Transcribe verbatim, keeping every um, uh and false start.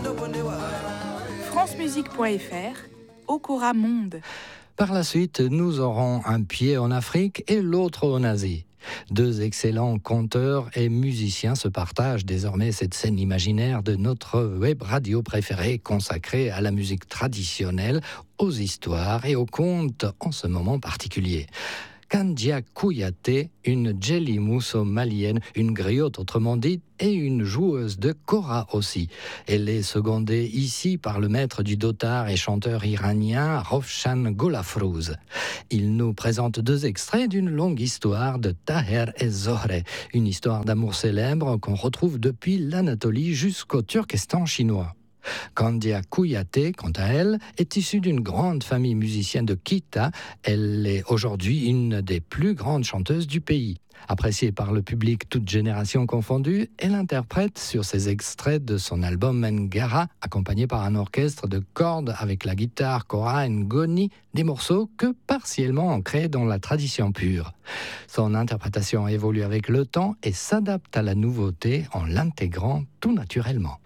francemusique point f r, Okora Monde. Par la suite, nous aurons un pied en Afrique et l'autre en Asie. Deux excellents conteurs et musiciens se partagent désormais cette scène imaginaire de notre web radio préférée consacrée à la musique traditionnelle, aux histoires et aux contes en ce moment particulier. Kandia Kouyaté, une Djeli Mousso malienne, une griotte autrement dite, et une joueuse de kora aussi. Elle est secondée ici par le maître du dotar et chanteur iranien Rovshan Golafrouz. Il nous présente deux extraits d'une longue histoire de Taher et Zohre, une histoire d'amour célèbre qu'on retrouve depuis l'Anatolie jusqu'au Turkestan chinois. Kandia Kouyaté, quant à elle, est issue d'une grande famille musicienne de Kita. Elle est aujourd'hui une des plus grandes chanteuses du pays. Appréciée par le public, toutes générations confondues, elle interprète sur ces extraits de son album Mengara, accompagné par un orchestre de cordes avec la guitare Kora Ngoni, des morceaux que partiellement ancrés dans la tradition pure. Son interprétation évolue avec le temps et s'adapte à la nouveauté en l'intégrant tout naturellement.